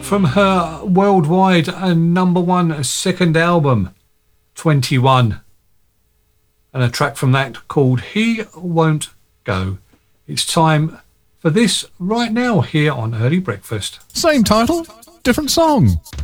from her worldwide number one second album, 21. And a track from that called He Won't Go. It's time for this right now here on Early Breakfast. Same title, different song.